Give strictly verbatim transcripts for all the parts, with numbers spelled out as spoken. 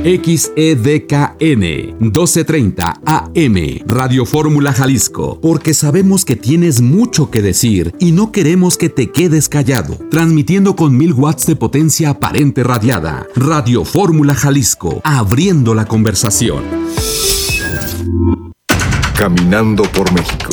X E D K N doce treinta A M, Radio Fórmula Jalisco, porque sabemos que tienes mucho que decir y no queremos que te quedes callado. Transmitiendo con mil watts de potencia aparente radiada. Radio Fórmula Jalisco, abriendo la conversación. Caminando por México.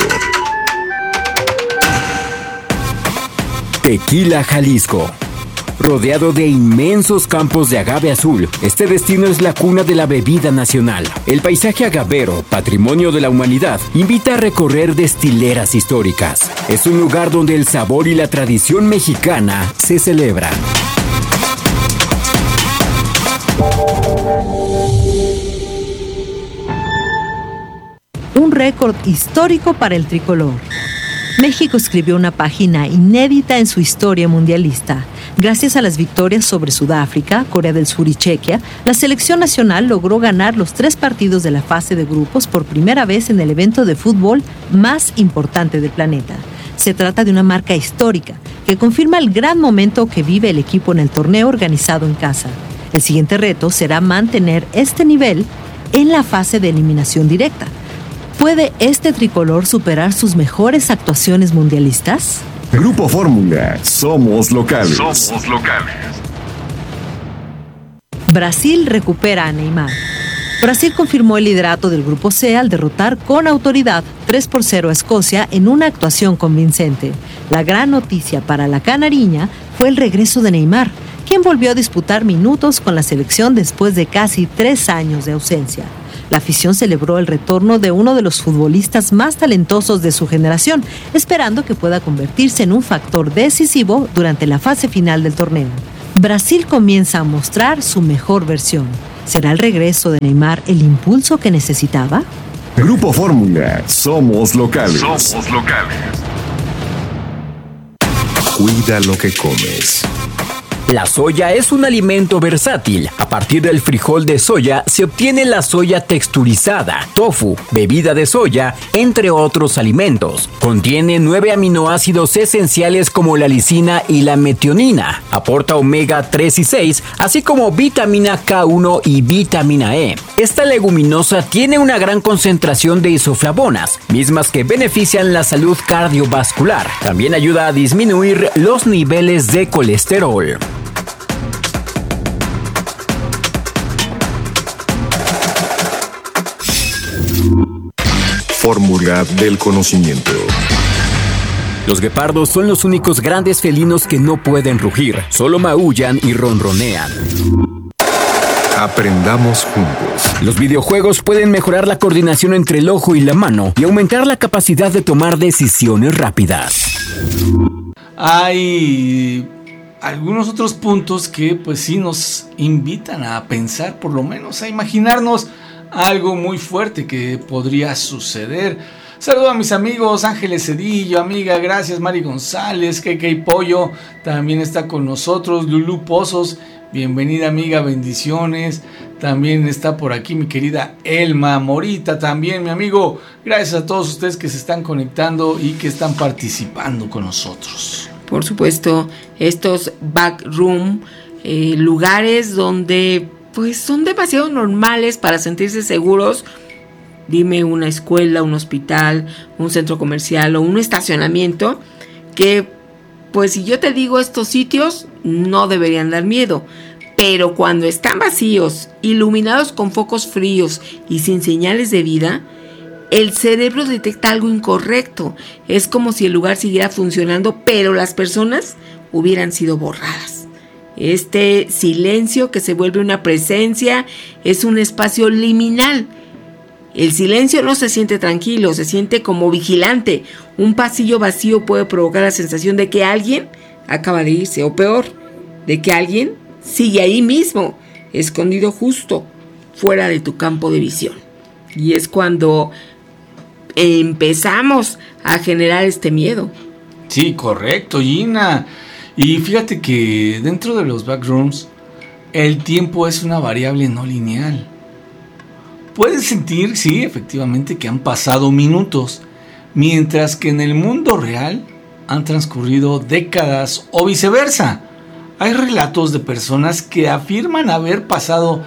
Tequila, Jalisco. Rodeado de inmensos campos de agave azul, este destino es la cuna de la bebida nacional. El paisaje agavero, patrimonio de la humanidad, invita a recorrer destileras históricas. Es un lugar donde el sabor y la tradición mexicana se celebran. Un récord histórico para el tricolor. México escribió una página inédita en su historia mundialista. Gracias a las victorias sobre Sudáfrica, Corea del Sur y Chequia, la selección nacional logró ganar los tres partidos de la fase de grupos por primera vez en el evento de fútbol más importante del planeta. Se trata de una marca histórica que confirma el gran momento que vive el equipo en el torneo organizado en casa. El siguiente reto será mantener este nivel en la fase de eliminación directa. ¿Puede este tricolor superar sus mejores actuaciones mundialistas? Grupo Fórmula, somos locales. Somos locales. Brasil recupera a Neymar. Brasil confirmó el liderato del Grupo C al derrotar con autoridad tres por cero a Escocia en una actuación convincente. La gran noticia para la canariña fue el regreso de Neymar, quien volvió a disputar minutos con la selección después de casi tres años de ausencia. La afición celebró el retorno de uno de los futbolistas más talentosos de su generación, esperando que pueda convertirse en un factor decisivo durante la fase final del torneo. Brasil comienza a mostrar su mejor versión. ¿Será el regreso de Neymar el impulso que necesitaba? Grupo Fórmula, somos locales. Somos locales. Cuida lo que comes. La soya es un alimento versátil. A partir del frijol de soya se obtiene la soya texturizada, tofu, bebida de soya, entre otros alimentos. Contiene nueve aminoácidos esenciales como la lisina y la metionina. Aporta omega tres y seis, así como vitamina K uno y vitamina E. Esta leguminosa tiene una gran concentración de isoflavonas, mismas que benefician la salud cardiovascular. También ayuda a disminuir los niveles de colesterol. Fórmula del conocimiento. Los guepardos son los únicos grandes felinos que no pueden rugir, solo maullan y ronronean. Aprendamos juntos. Los videojuegos pueden mejorar la coordinación entre el ojo y la mano y aumentar la capacidad de tomar decisiones rápidas. Hay algunos otros puntos que pues sí nos invitan a pensar, por lo menos a imaginarnos algo muy fuerte que podría suceder. Saludo a mis amigos Ángeles Cedillo, amiga, gracias. Mari González, K K Pollo también está con nosotros. Lulú Pozos, bienvenida amiga, bendiciones. También está por aquí mi querida Elma Morita, también mi amigo. Gracias a todos ustedes que se están conectando y que están participando con nosotros. Por supuesto, estos backroom, eh, lugares donde pues son demasiado normales para sentirse seguros. Dime una escuela, un hospital, un centro comercial o un estacionamiento que, pues si yo te digo estos sitios, no deberían dar miedo. Pero cuando están vacíos, iluminados con focos fríos y sin señales de vida, el cerebro detecta algo incorrecto. Es como si el lugar siguiera funcionando, pero las personas hubieran sido borradas. Este silencio que se vuelve una presencia es un espacio liminal. El silencio no se siente tranquilo, se siente como vigilante. Un pasillo vacío puede provocar la sensación de que alguien acaba de irse, o peor, de que alguien sigue ahí mismo, escondido justo fuera de tu campo de visión. Y es cuando empezamos a generar este miedo. Sí, correcto, Gina. Y fíjate que dentro de los backrooms, el tiempo es una variable no lineal. Puedes sentir, sí, efectivamente, que han pasado minutos, mientras que en el mundo real han transcurrido décadas o viceversa. Hay relatos de personas que afirman haber pasado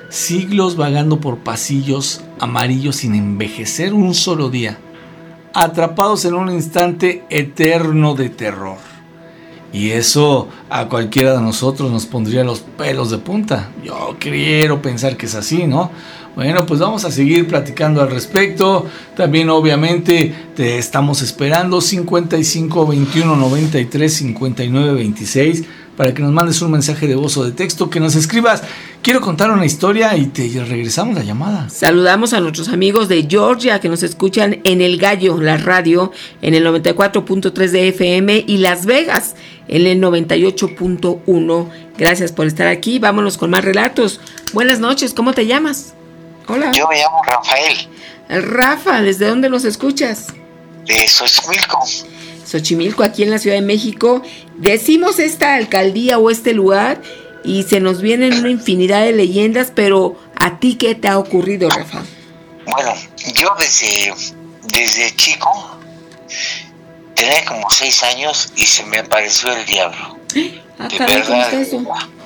siglos vagando por pasillos amarillos sin envejecer un solo día, atrapados en un instante eterno de terror. Y eso a cualquiera de nosotros nos pondría los pelos de punta. Yo quiero pensar que es así, ¿no? Bueno, pues vamos a seguir platicando al respecto. También obviamente te estamos esperando cincuenta y cinco veintiuno noventa y tres cincuenta y nueve veintiséis para que nos mandes un mensaje de voz o de texto, que nos escribas: quiero contar una historia, y te regresamos la llamada. Saludamos a nuestros amigos de Georgia que nos escuchan en El Gallo, la radio, en el noventa y cuatro punto tres de F M, y Las Vegas en el noventa y ocho punto uno. Gracias por estar aquí. Vámonos con más relatos. Buenas noches, ¿cómo te llamas? Hola. Yo me llamo Rafael. Rafa, ¿desde dónde nos escuchas? De Xochimilco. Xochimilco, aquí en la Ciudad de México. Decimos esta alcaldía o este lugar y se nos vienen una infinidad de leyendas, pero ¿a ti qué te ha ocurrido, Rafa? Bueno, yo desde, desde chico tenía como seis años y se me apareció el diablo. Ah, de caray, ¿cómo verdad, está eso?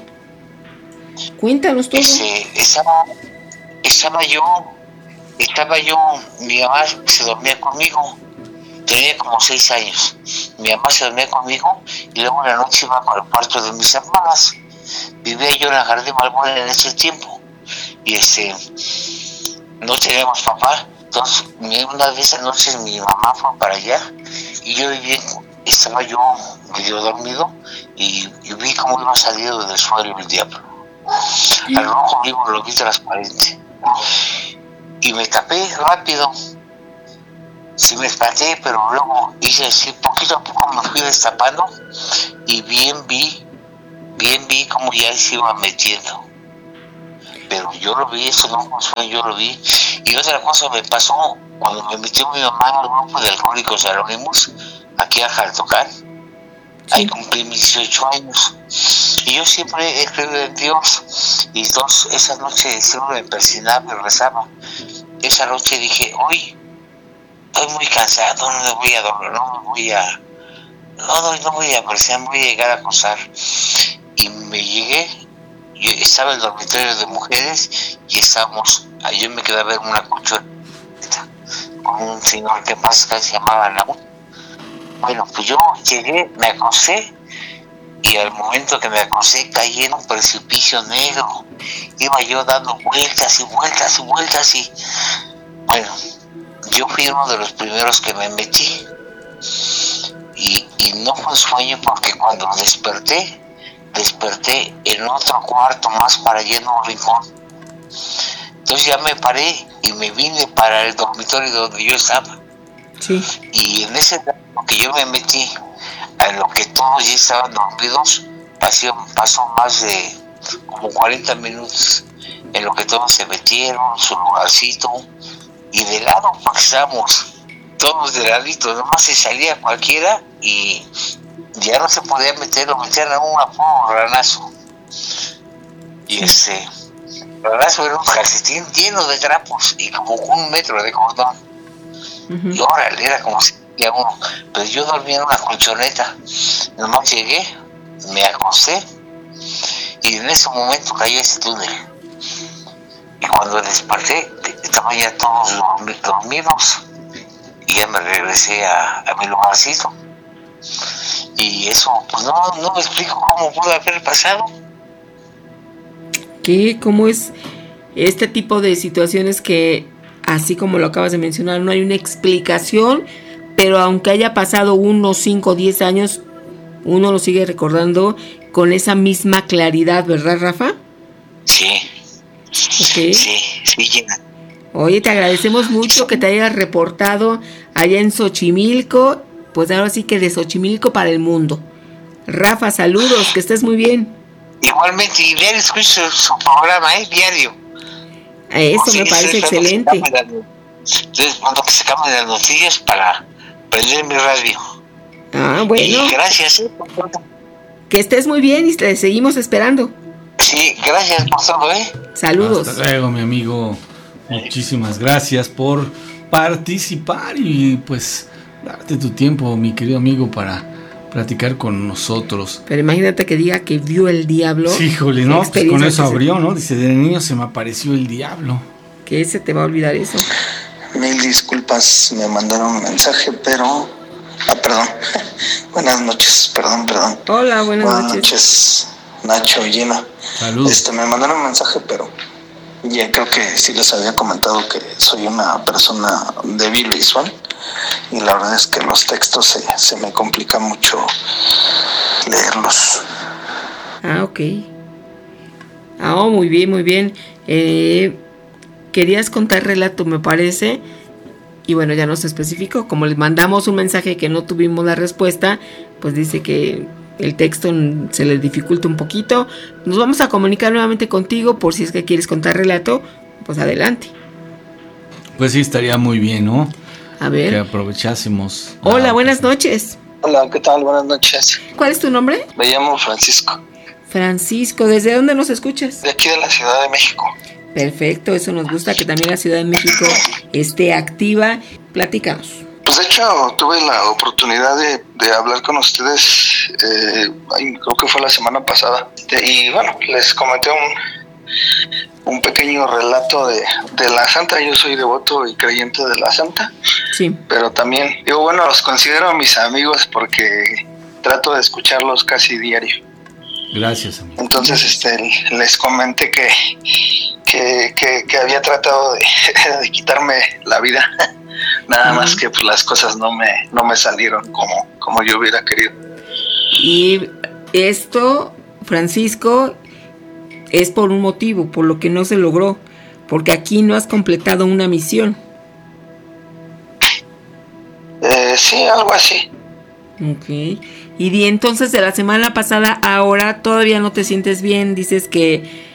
Cuéntanos todo. Ese, estaba, estaba yo, estaba yo, mi mamá se dormía conmigo. Tenía como seis años. Mi mamá se dormía conmigo y luego una noche iba para el cuarto de mis hermanas. Vivía yo en la Jardín Balboa en ese tiempo. Y este, no teníamos papá. Entonces, una de esas noches mi mamá fue para allá y yo vivía, estaba yo medio dormido y, y vi cómo iba saliendo del suelo el diablo. Al rojo vivo lo vi transparente. Y me tapé rápido. Sí me espanté, pero luego hice así, poquito a poco me fui destapando y bien vi, bien vi cómo ya se iba metiendo. Pero yo lo vi, eso no fue, yo lo vi. Y otra cosa me pasó cuando me metió mi mamá en el grupo de Alcohólicos Anónimos, aquí a Jaltocán. Ahí cumplí mis dieciocho años. Y yo siempre he creído en Dios. Y dos, esa noche siempre me persinaba y rezaba. Esa noche dije, hoy estoy muy cansado, no me voy a dormir, no me voy a, no, no, no voy a presionar, voy a llegar a acosar. Y me llegué, yo estaba en el dormitorio de mujeres y estábamos, yo me quedé a ver una colchoneta con un señor que más se llamaba Naúl. Bueno, pues yo llegué, me acosté y al momento que me acosté caí en un precipicio negro. Iba yo dando vueltas y vueltas y vueltas y bueno, yo fui uno de los primeros que me metí y, y no fue sueño porque cuando desperté, desperté en otro cuarto más para allá en un rincón. Entonces ya me paré y me vine para el dormitorio donde yo estaba. Sí. Y en ese tiempo que yo me metí, a lo que todos ya estaban dormidos, pasó, pasó más de como cuarenta minutos en lo que todos se metieron, su lugarcito. Y de lado, porque estábamos todos de ladito, nomás se salía cualquiera y ya no se podía meter, lo metían a un puro ranazo. Y ese ranazo era un calcetín lleno de trapos y como un metro de cordón. Uh-huh. Y órale, era como si había uno. Pero yo dormía en una colchoneta. Nomás llegué, me acosté y en ese momento cayó ese túnel. Y cuando desperté, estaban ya todos dormidos y ya me regresé a, a mi lugarcito. Y eso, pues no, no me explico cómo pudo haber pasado. ¿Qué? ¿Cómo es este tipo de situaciones que, así como lo acabas de mencionar, no hay una explicación, pero aunque haya pasado unos cinco o diez años, uno lo sigue recordando con esa misma claridad, ¿verdad, Rafa? Sí. Okay. Sí, sí, Gina. Oye, te agradecemos mucho que te hayas reportado allá en Xochimilco, pues ahora sí que de Xochimilco para el mundo. Rafa, saludos, que estés muy bien. Igualmente, y diario escucho su programa, ¿eh? Diario. Eso oh, sí, me parece excelente. Entonces, cuando que se cambien las noticias para prender mi radio. Ah, bueno. Y gracias. ¿eh? Que estés muy bien y te seguimos esperando. Sí, gracias por todo, ¿eh? Saludos. Hasta luego, mi amigo. Muchísimas gracias por participar y pues darte tu tiempo, mi querido amigo, para platicar con nosotros. Pero imagínate que diga que vio el diablo. Sí, híjole, ¿no? Pues con eso abrió, ¿no? Dice, de niño se me apareció el diablo. ¿Qué se te va a olvidar eso? Mil disculpas, me mandaron un mensaje, pero... Ah, perdón. Buenas noches, perdón, perdón. Hola, buenas, buenas noches. noches, Nacho y Gina. Saludos. Este, me mandaron un mensaje, pero ya creo que sí les había comentado que soy una persona débil visual y la verdad es que los textos se, se me complica mucho leerlos. Ah, ok. Ah, oh, muy bien, muy bien. Eh, querías contar relato, me parece. Y bueno, ya nos especificó. Como les mandamos un mensaje que no tuvimos la respuesta, pues dice que el texto se le dificulta un poquito. Nos vamos a comunicar nuevamente contigo por si es que quieres contar relato. Pues adelante. Pues sí, estaría muy bien, ¿no? A ver. Que aprovechásemos. Hola, buenas noches. Hola, ¿qué tal? Buenas noches. ¿Cuál es tu nombre? Me llamo Francisco. Francisco, ¿desde dónde nos escuchas? De aquí de la Ciudad de México. Perfecto, eso nos gusta, que también la Ciudad de México esté activa. Platícanos. Pues de hecho tuve la oportunidad de, de hablar con ustedes, eh, creo que fue la semana pasada, y bueno, les comenté un, un pequeño relato de, de la Santa. Yo soy devoto y creyente de la Santa, sí, pero también, digo, bueno, los considero mis amigos porque trato de escucharlos casi diario. Gracias, amigo. Entonces este, les comenté que, que, que, que había tratado de, de quitarme la vida. Nada uh-huh. más que pues, las cosas no me, no me salieron como, como yo hubiera querido. Y esto, Francisco, es por un motivo, por lo que no se logró, porque aquí no has completado una misión. Eh, sí, algo así. Ok. Y de entonces de la semana pasada a ahora todavía no te sientes bien, dices que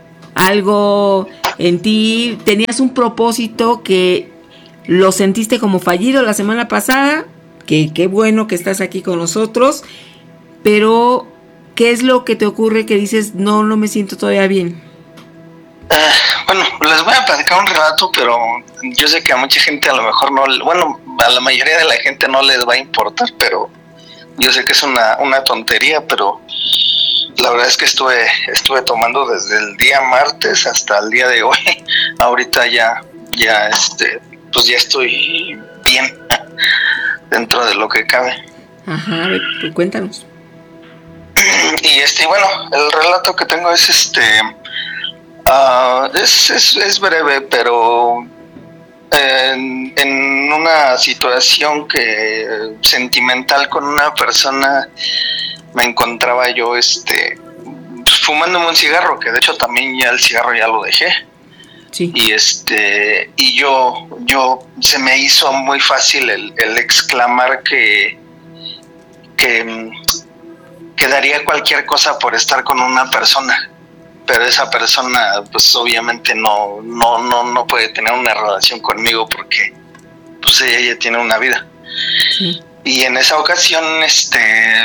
algo en ti, tenías un propósito que lo sentiste como fallido la semana pasada, que qué bueno que estás aquí con nosotros, pero ¿qué es lo que te ocurre que dices, no, no me siento todavía bien? Eh, bueno, les voy a platicar un relato, pero yo sé que a mucha gente a lo mejor no, bueno, a la mayoría de la gente no les va a importar, pero yo sé que es una, una tontería, pero la verdad es que estuve, estuve tomando desde el día martes hasta el día de hoy. Ahorita ya, ya este, pues ya estoy bien dentro de lo que cabe. Ajá, a ver, pues cuéntanos. Y este, bueno, el relato que tengo es este, uh, es, es, es breve, pero En, en una situación que sentimental con una persona me encontraba yo este fumándome un cigarro, que de hecho también ya el cigarro ya lo dejé. Sí. Y este y yo yo se me hizo muy fácil el, el exclamar que que que daría cualquier cosa por estar con una persona. Pero esa persona pues obviamente no no no no puede tener una relación conmigo porque pues ella ya tiene una vida. Sí. Y en esa ocasión este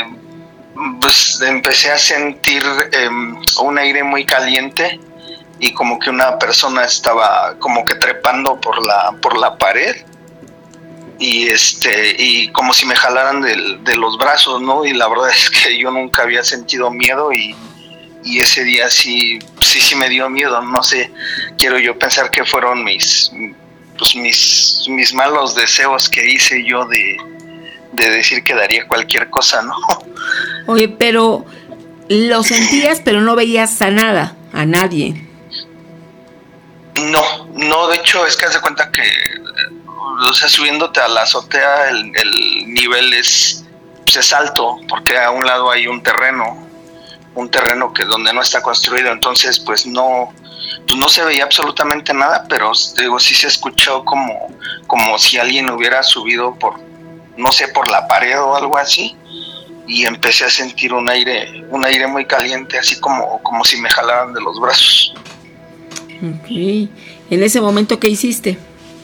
pues empecé a sentir eh, un aire muy caliente y como que una persona estaba como que trepando por la por la pared y este y como si me jalaran de, de los brazos, ¿no? Y la verdad es que yo nunca había sentido miedo y Y ese día sí, sí, sí me dio miedo. No sé, quiero yo pensar que fueron mis, pues mis, mis malos deseos que hice yo de, de decir que daría cualquier cosa, ¿no? Oye, pero lo sentías, pero no veías a nada, a nadie. No, no, de hecho es que haz de cuenta que, o sea, subiéndote a la azotea el, el nivel es, pues es alto, porque a un lado hay un terreno. un terreno que donde no está construido, entonces pues no pues no se veía absolutamente nada, pero digo sí se escuchó como como si alguien hubiera subido por no sé por la pared o algo así y empecé a sentir un aire un aire muy caliente, así como como si me jalaran de los brazos. Okay. En ese momento, ¿qué hiciste?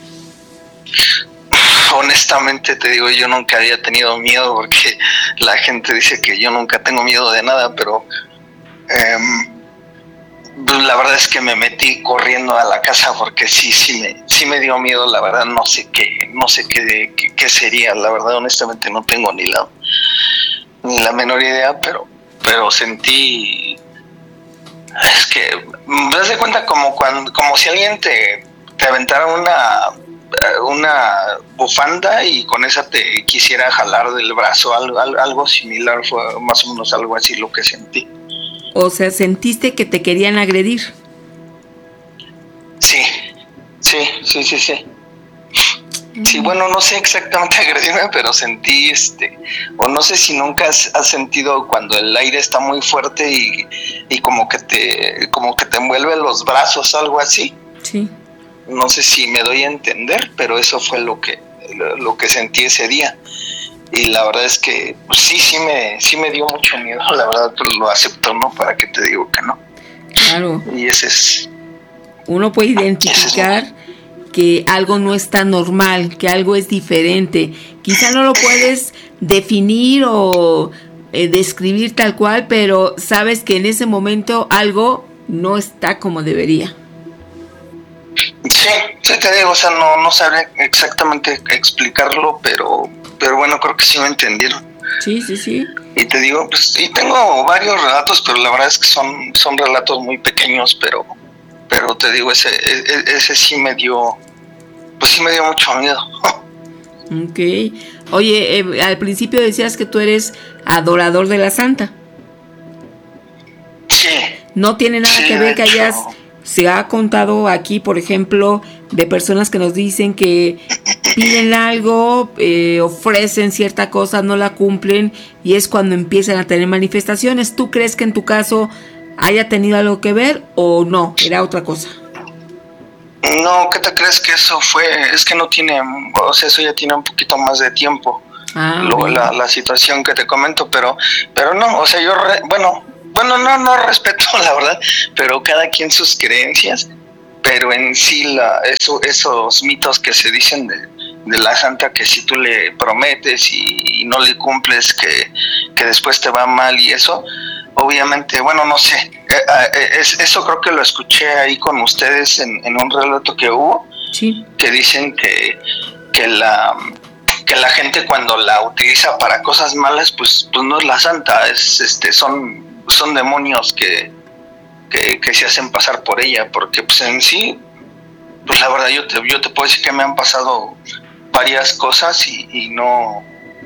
Honestamente te digo, yo nunca había tenido miedo porque la gente dice que yo nunca tengo miedo de nada, pero eh, la verdad es que me metí corriendo a la casa porque sí, sí me, sí me dio miedo, la verdad no sé qué, no sé qué, qué, qué sería, la verdad honestamente no tengo ni la, ni la menor idea, pero, pero sentí, es que, me das de cuenta como cuando, como si alguien te, te aventara una, una bufanda y con esa te quisiera jalar del brazo, algo, algo similar, fue más o menos algo así lo que sentí. O sea, ¿sentiste que te querían agredir? Sí, sí, sí, sí, sí. Sí, bueno, no sé exactamente agredirme, pero sentí, este, o no sé si nunca has, has sentido cuando el aire está muy fuerte y, y como que te, como que te envuelve los brazos, algo así. Sí. No sé si me doy a entender, pero eso fue lo que, lo, lo que sentí ese día. Y la verdad es que pues, sí, sí me, sí me dio mucho miedo, la verdad, pero lo acepto, ¿no? Para que te digo que no. Claro. Y ese es... Uno puede identificar ese es que algo no está normal, que algo es diferente. Quizá no lo puedes definir o eh, describir tal cual, pero sabes que en ese momento algo no está como debería. Sí, sí te digo, o sea, no, no sabré exactamente explicarlo, pero, pero bueno, creo que sí me entendieron. Sí, sí, sí. Y te digo, pues sí, tengo varios relatos, pero la verdad es que son, son relatos muy pequeños, pero, pero te digo, ese, ese, ese sí me dio, pues sí me dio mucho miedo. Ok. Oye, eh, al principio decías que tú eres adorador de la Santa. Sí. No tiene nada sí, que ver que hecho, hayas... Se ha contado aquí, por ejemplo, de personas que nos dicen que piden algo, eh, ofrecen cierta cosa, no la cumplen y es cuando empiezan a tener manifestaciones. ¿Tú crees que en tu caso haya tenido algo que ver o no? Era otra cosa. No, ¿qué te crees que eso fue? Es que no tiene, o sea, eso ya tiene un poquito más de tiempo. Ah, Lo, la, la situación que te comento, pero, pero no, o sea, yo, re, bueno, bueno, no, no respeto la verdad, pero cada quien sus creencias, pero en sí la, eso, esos mitos que se dicen de, de la Santa, que si tú le prometes y, y no le cumples, que, que después te va mal y eso, obviamente, bueno, no sé, eh, es, eso creo que lo escuché ahí con ustedes en, en un relato que hubo, sí, que dicen que, que la... que la gente cuando la utiliza para cosas malas, pues, pues no es la Santa, es, este, son, son demonios que, que, que se hacen pasar por ella, porque pues en sí, pues la verdad yo te, yo te puedo decir que me han pasado varias cosas y, y no,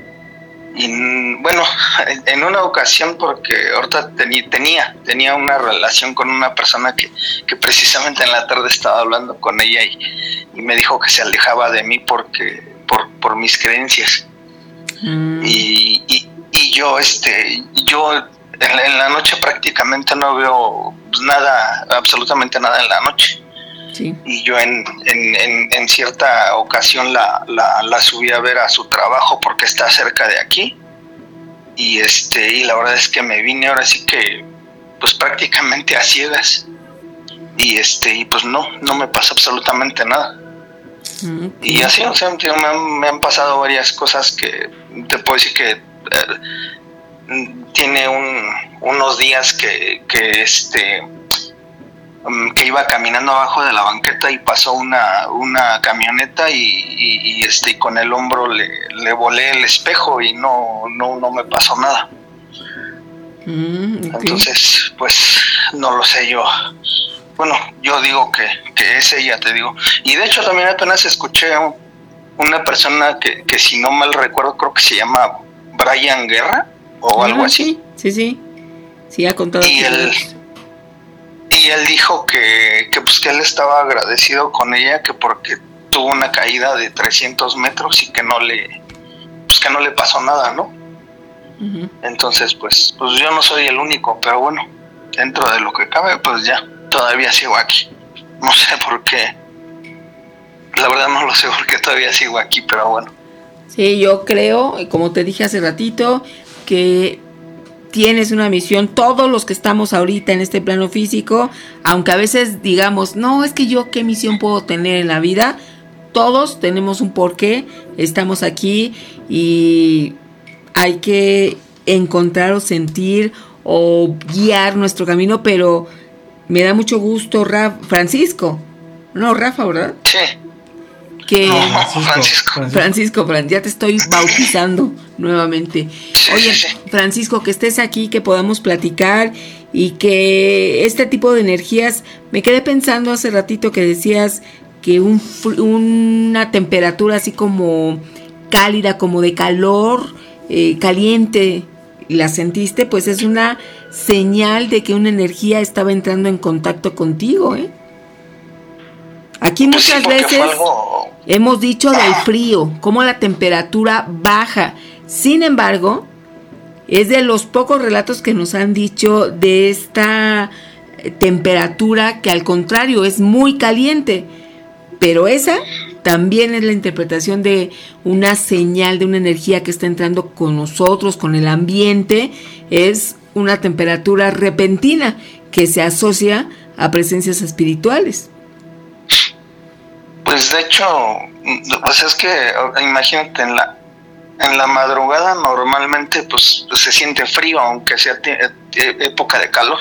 y bueno, en una ocasión, porque ahorita teni, tenía, tenía una relación con una persona que, que precisamente en la tarde estaba hablando con ella y, y me dijo que se alejaba de mí porque por, por mis creencias. Mm. Y, y, y yo, este, yo en la, en la noche prácticamente no veo nada, absolutamente nada en la noche. Sí. Y yo en, en, en, en cierta ocasión la, la, la subí a ver a su trabajo porque está cerca de aquí. Y este, y la verdad es que me vine ahora sí que pues prácticamente a ciegas. Y este, y pues no, no me pasa absolutamente nada. Okay. Y así, o sea, me han, me han pasado varias cosas que te puedo decir que eh, tiene un, unos días que, que este que iba caminando abajo de la banqueta y pasó una, una camioneta y, y, y este y con el hombro le, le volé el espejo y no, no, no me pasó nada. Mm, okay. Entonces, pues no lo sé yo. Bueno, yo digo que, que es ella, te digo. Y de hecho también apenas escuché una persona que, que si no mal recuerdo, creo que se llama Brian Guerra o ah, algo así. Sí, sí, sí. Sí, ha contado. Y él, y él dijo que, que, pues, que él estaba agradecido con ella, que porque tuvo una caída de trescientos metros y que no le, pues que no le pasó nada, ¿no? Uh-huh. Entonces, pues, pues yo no soy el único, pero bueno, dentro de lo que cabe, pues ya. Todavía sigo aquí. No sé por qué. La verdad no lo sé por qué todavía sigo aquí, pero bueno. Sí, yo creo, como te dije hace ratito, que tienes una misión. Todos los que estamos ahorita en este plano físico, aunque a veces digamos, no, es que yo qué misión puedo tener en la vida, todos tenemos un porqué, estamos aquí y hay que encontrar o sentir o guiar nuestro camino, pero me da mucho gusto, Rafa, Francisco. No, Rafa, ¿verdad? Sí. que No, Francisco, Francisco. Francisco, Fran, ya te estoy bautizando nuevamente. Oye, Sí, sí. Francisco, que estés aquí, que podamos platicar y que este tipo de energías, me quedé pensando hace ratito que decías que un, fr- una temperatura así como cálida, como de calor, eh, caliente, la sentiste, pues es una señal de que una energía estaba entrando en contacto contigo, ¿eh? Aquí Pues sí, muchas porque veces fue algo... hemos dicho del frío, cómo la temperatura baja. Sin embargo, es de los pocos relatos que nos han dicho de esta eh, temperatura que al contrario es muy caliente. Pero esa también es la interpretación de una señal de una energía que está entrando con nosotros, con el ambiente. Es una temperatura repentina que se asocia a presencias espirituales. Pues de hecho, pues es que imagínate, en la en la madrugada normalmente pues se siente frío, aunque sea te- eh, época de calor.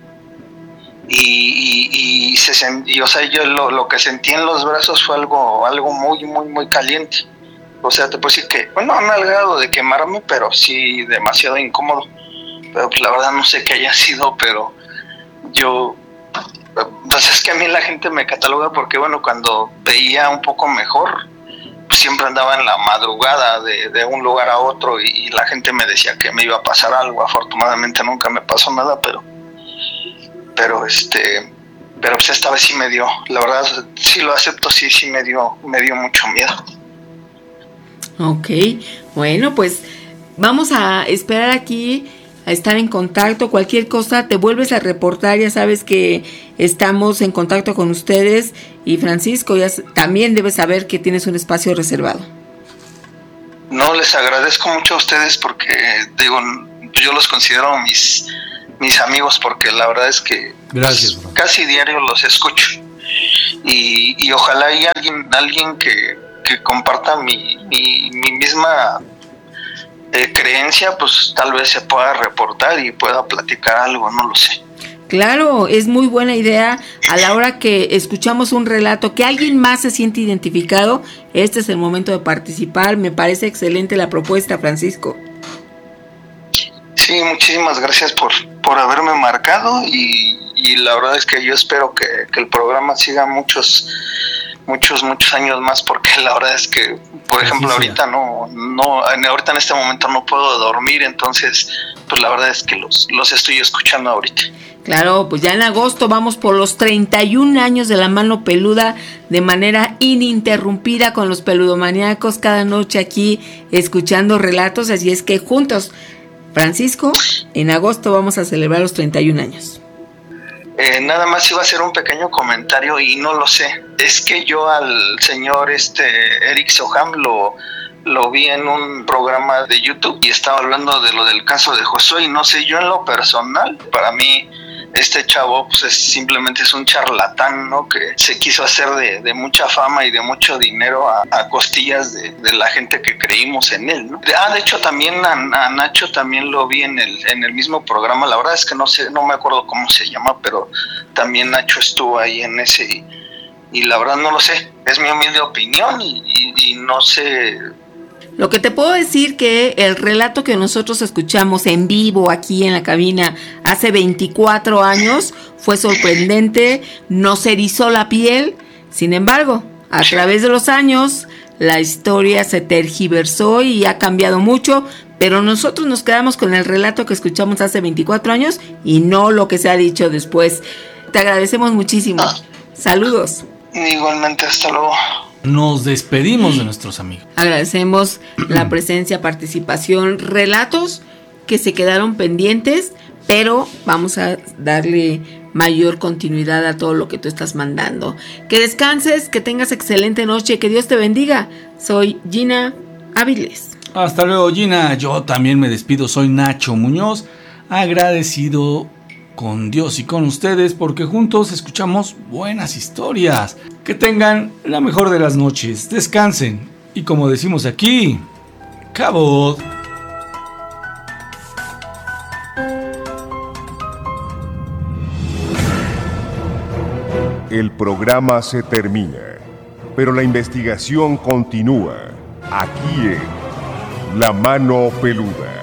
Y, y, y se sen- y, o sea, yo lo, lo que sentí en los brazos fue algo algo muy muy muy caliente. O sea, te puedo decir que, bueno, no al grado de quemarme, pero sí demasiado incómodo. Pero pues la verdad no sé qué haya sido, pero yo, pues es que a mí la gente me cataloga porque, bueno, cuando veía un poco mejor, siempre andaba en la madrugada de, de un lugar a otro y, y la gente me decía que me iba a pasar algo. Afortunadamente nunca me pasó nada, pero, pero este, pero pues esta vez sí me dio, la verdad, sí lo acepto, sí, sí me dio, me dio mucho miedo. Ok, bueno, pues vamos a esperar aquí a estar en contacto. Cualquier cosa te vuelves a reportar, ya sabes que estamos en contacto con ustedes. Y Francisco, ya s- también debes saber que tienes un espacio reservado. No, les agradezco mucho a ustedes porque, digo, yo los considero mis, mis amigos porque la verdad es que Gracias, pues, Fran. casi diario los escucho. Y, y ojalá haya alguien, alguien que, que comparta mi, mi, mi misma eh, creencia, pues tal vez se pueda reportar y pueda platicar algo, no lo sé. Claro, es muy buena idea a la hora que escuchamos un relato que alguien más se siente identificado. Este es el momento de participar. Me parece excelente la propuesta, Francisco. Sí, muchísimas gracias por, por haberme marcado y, y la verdad es que yo espero que, que el programa siga muchos, muchos, muchos años más porque la verdad es que, por Así ejemplo, sea. ahorita no, no, en- ahorita en este momento no puedo dormir, entonces, pues la verdad es que los, los estoy escuchando ahorita. Claro, pues ya en agosto vamos por los treinta y un años de la mano peluda de manera ininterrumpida con los peludomaníacos cada noche aquí escuchando relatos. Así es que juntos, Francisco, en agosto vamos a celebrar los treinta y un años. Eh, nada más iba a hacer un pequeño comentario y no lo sé. Es que yo al señor este Eric Soham lo, lo vi en un programa de YouTube y estaba hablando de lo del caso de Josué y no sé, yo en lo personal, para mí este chavo pues es, simplemente es un charlatán, ¿no? Que se quiso hacer de, de mucha fama y de mucho dinero a, a costillas de, de la gente que creímos en él, ¿no? Ah, de hecho también a, a Nacho también lo vi en el, en el mismo programa, la verdad es que no sé, no me acuerdo cómo se llama, pero también Nacho estuvo ahí en ese y, y la verdad no lo sé, es mi humilde opinión y, y, y no sé. Lo que te puedo decir que el relato que nosotros escuchamos en vivo aquí en la cabina hace veinticuatro años fue sorprendente, nos erizó la piel. Sin embargo, a través de los años la historia se tergiversó y ha cambiado mucho, pero nosotros nos quedamos con el relato que escuchamos hace veinticuatro años y no lo que se ha dicho después. Te agradecemos muchísimo. Saludos. Igualmente, hasta luego. Nos despedimos de nuestros amigos. Agradecemos la presencia, participación, relatos que se quedaron pendientes, pero vamos a darle mayor continuidad a todo lo que tú estás mandando. Que descanses, que tengas excelente noche, que Dios te bendiga. Soy Gina Áviles. Hasta luego, Gina. Yo también me despido. Soy Nacho Muñoz. Agradecido con Dios y con ustedes porque juntos escuchamos buenas historias. Que tengan la mejor de las noches. Descansen. Y como decimos aquí, cabot. El programa se termina, pero la investigación continúa. Aquí en La Mano Peluda.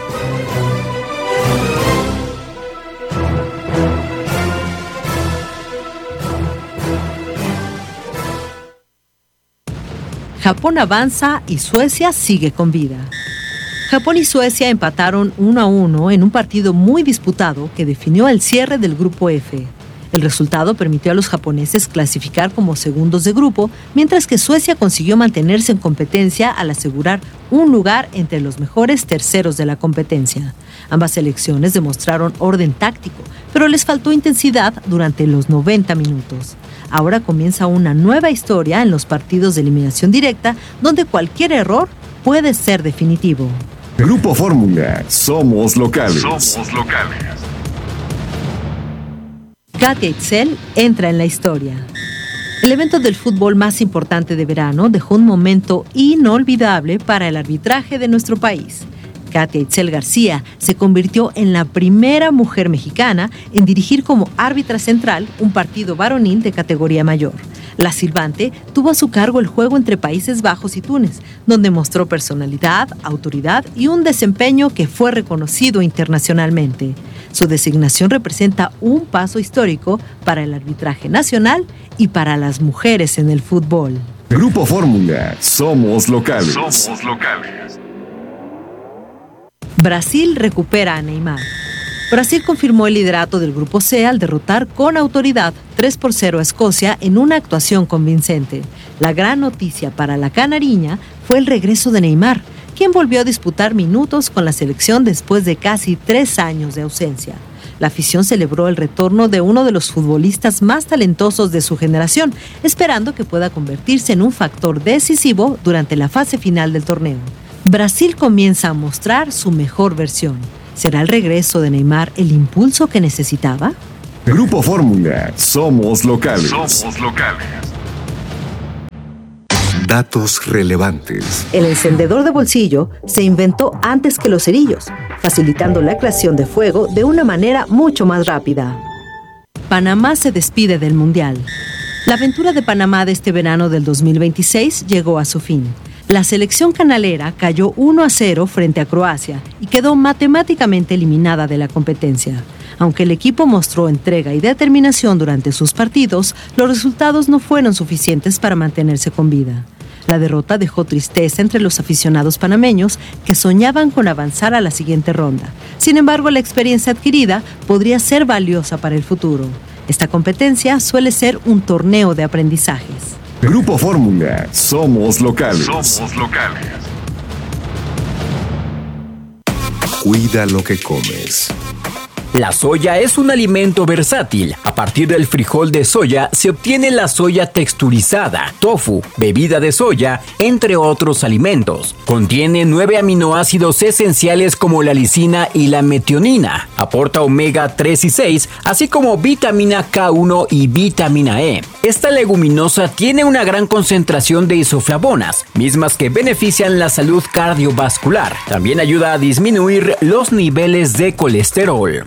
Japón avanza y Suecia sigue con vida. Japón y Suecia empataron uno a uno en un partido muy disputado que definió el cierre del grupo F. El resultado permitió a los japoneses clasificar como segundos de grupo, mientras que Suecia consiguió mantenerse en competencia al asegurar un lugar entre los mejores terceros de la competencia. Ambas selecciones demostraron orden táctico, pero les faltó intensidad durante los noventa minutos. Ahora comienza una nueva historia en los partidos de eliminación directa, donde cualquier error puede ser definitivo. Grupo Fórmula, somos locales. Somos locales. Katia Itzel entra en la historia. El evento del fútbol más importante de verano dejó un momento inolvidable para el arbitraje de nuestro país. Katia Itzel García se convirtió en la primera mujer mexicana en dirigir como árbitra central un partido varonil de categoría mayor. La silbante tuvo a su cargo el juego entre Países Bajos y Túnez, donde mostró personalidad, autoridad y un desempeño que fue reconocido internacionalmente. Su designación representa un paso histórico para el arbitraje nacional y para las mujeres en el fútbol. Grupo Fórmula, somos locales. Somos locales. Brasil recupera a Neymar. Brasil confirmó el liderato del Grupo C al derrotar con autoridad tres por cero a Escocia en una actuación convincente. La gran noticia para la canariña fue el regreso de Neymar, quien volvió a disputar minutos con la selección después de casi tres años de ausencia. La afición celebró el retorno de uno de los futbolistas más talentosos de su generación, esperando que pueda convertirse en un factor decisivo durante la fase final del torneo. Brasil comienza a mostrar su mejor versión. ¿Será el regreso de Neymar el impulso que necesitaba? Grupo Fórmula, somos locales. Somos locales. Datos relevantes. El encendedor de bolsillo se inventó antes que los cerillos, facilitando la creación de fuego de una manera mucho más rápida. Panamá se despide del Mundial. La aventura de Panamá de este verano del dos mil veintiséis llegó a su fin. La selección canalera cayó uno a cero frente a Croacia y quedó matemáticamente eliminada de la competencia. Aunque el equipo mostró entrega y determinación durante sus partidos, los resultados no fueron suficientes para mantenerse con vida. La derrota dejó tristeza entre los aficionados panameños que soñaban con avanzar a la siguiente ronda. Sin embargo, la experiencia adquirida podría ser valiosa para el futuro. Esta competencia suele ser un torneo de aprendizajes. Grupo Fórmula, somos locales. Somos locales. Cuida lo que comes. La soya es un alimento versátil. A partir del frijol de soya se obtiene la soya texturizada, tofu, bebida de soya, entre otros alimentos. Contiene nueve aminoácidos esenciales como la lisina y la metionina. Aporta omega tres y seis, así como vitamina K uno y vitamina E. Esta leguminosa tiene una gran concentración de isoflavonas, mismas que benefician la salud cardiovascular. También ayuda a disminuir los niveles de colesterol.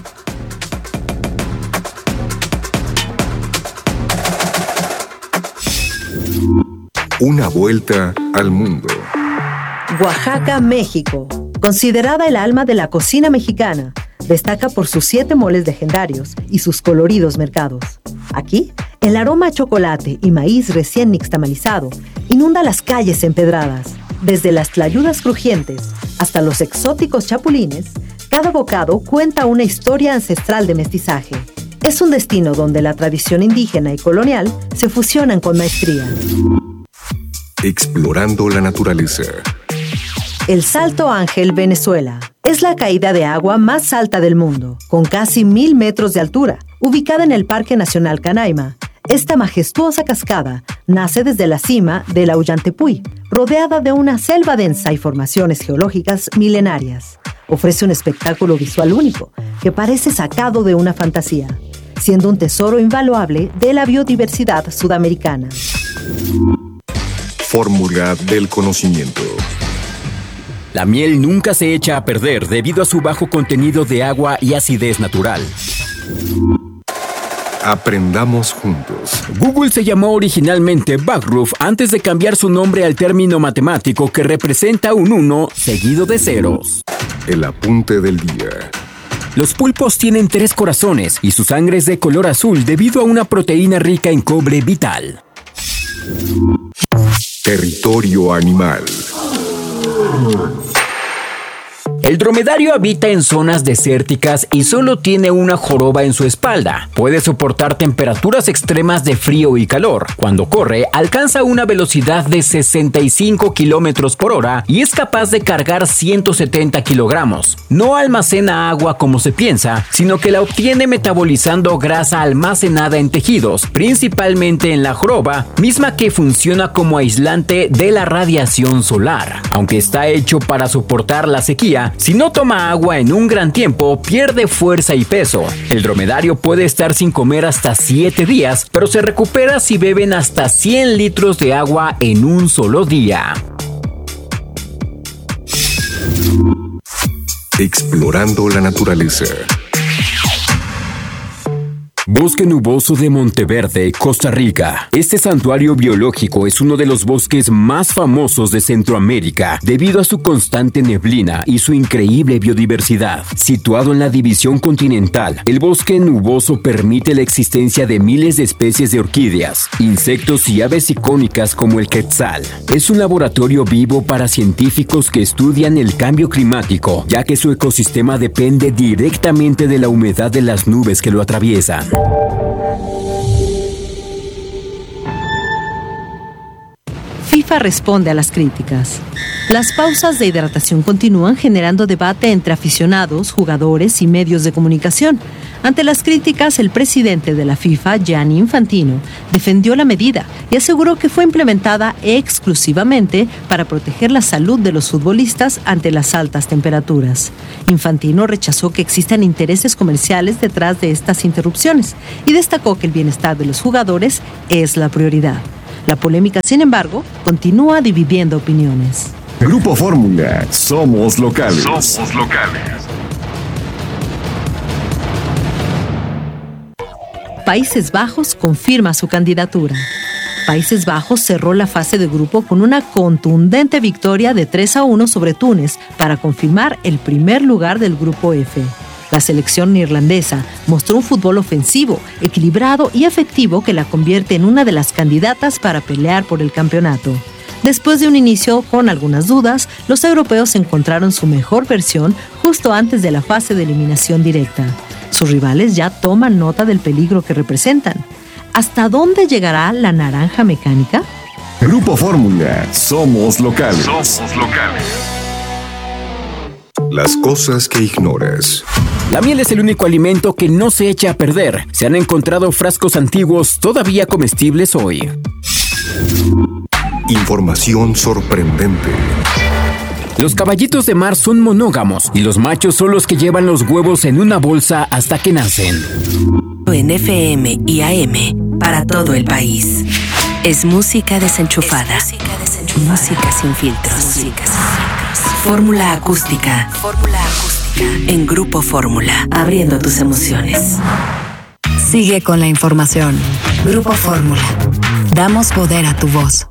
Una vuelta al mundo. Oaxaca, México. Considerada el alma de la cocina mexicana, destaca por sus siete moles legendarios y sus coloridos mercados. Aquí, el aroma a chocolate y maíz recién nixtamalizado inunda las calles empedradas. Desde las tlayudas crujientes hasta los exóticos chapulines, cada bocado cuenta una historia ancestral de mestizaje. Es un destino donde la tradición indígena y colonial se fusionan con maestría. Explorando la naturaleza. El Salto Ángel, Venezuela. Es la caída de agua más alta del mundo, con casi mil metros de altura, ubicada en el Parque Nacional Canaima. Esta majestuosa cascada nace desde la cima del Ollantaytambo, rodeada de una selva densa y formaciones geológicas milenarias. Ofrece un espectáculo visual único, que parece sacado de una fantasía, siendo un tesoro invaluable de la biodiversidad sudamericana. Fórmula del conocimiento. La miel nunca se echa a perder debido a su bajo contenido de agua y acidez natural. Aprendamos juntos. Google se llamó originalmente Backroof antes de cambiar su nombre al término matemático que representa un uno seguido de ceros. El apunte del día. Los pulpos tienen tres corazones y su sangre es de color azul debido a una proteína rica en cobre vital. Territorio animal. El dromedario habita en zonas desérticas y solo tiene una joroba en su espalda. Puede soportar temperaturas extremas de frío y calor. Cuando corre, alcanza una velocidad de sesenta y cinco kilómetros por hora y es capaz de cargar ciento setenta kilogramos. No almacena agua como se piensa, sino que la obtiene metabolizando grasa almacenada en tejidos, principalmente en la joroba, misma que funciona como aislante de la radiación solar. Aunque está hecho para soportar la sequía, si no toma agua en un gran tiempo, pierde fuerza y peso. El dromedario puede estar sin comer hasta siete días, pero se recupera si beben hasta cien litros de agua en un solo día. Explorando la naturaleza. Bosque nuboso de Monteverde, Costa Rica. Este santuario biológico es uno de los bosques más famosos de Centroamérica debido a su constante neblina y su increíble biodiversidad. Situado en la división continental, el bosque nuboso permite la existencia de miles de especies de orquídeas, insectos y aves icónicas como el quetzal. Es un laboratorio vivo para científicos que estudian el cambio climático, ya que su ecosistema depende directamente de la humedad de las nubes que lo atraviesan. FIFA responde a las críticas. Las pausas de hidratación continúan generando debate entre aficionados, jugadores y medios de comunicación. Ante las críticas, el presidente de la FIFA, Gianni Infantino, defendió la medida y aseguró que fue implementada exclusivamente para proteger la salud de los futbolistas ante las altas temperaturas. Infantino rechazó que existan intereses comerciales detrás de estas interrupciones y destacó que el bienestar de los jugadores es la prioridad. La polémica, sin embargo, continúa dividiendo opiniones. Grupo Fórmula, somos locales. Somos locales. Países Bajos confirma su candidatura. Países Bajos cerró la fase de grupo con una contundente victoria de tres a uno sobre Túnez para confirmar el primer lugar del grupo F. La selección neerlandesa mostró un fútbol ofensivo, equilibrado y efectivo que la convierte en una de las candidatas para pelear por el campeonato. Después de un inicio con algunas dudas, los europeos encontraron su mejor versión justo antes de la fase de eliminación directa. Sus rivales ya toman nota del peligro que representan. ¿Hasta dónde llegará la naranja mecánica? Grupo Fórmula, somos locales. Somos locales. Las cosas que ignoras. La miel es el único alimento que no se echa a perder. Se han encontrado frascos antiguos todavía comestibles hoy. Información sorprendente. Los caballitos de mar son monógamos y los machos son los que llevan los huevos en una bolsa hasta que nacen. En F M y A M para todo el país. Es música desenchufada. Es música desenchufada. Música sin filtros. Música sin filtros. Fórmula acústica. Fórmula acústica. En Grupo Fórmula. Abriendo tus emociones. Sigue con la información. Grupo Fórmula. Damos poder a tu voz.